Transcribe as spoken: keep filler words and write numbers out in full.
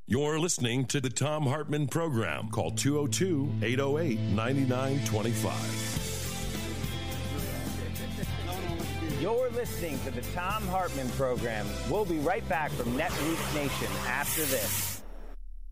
You're listening to the Thom Hartmann Program. Call two oh two, eight oh eight, nine nine two five. You're listening to the Thom Hartmann Program. We'll be right back from NetWeek Nation after this.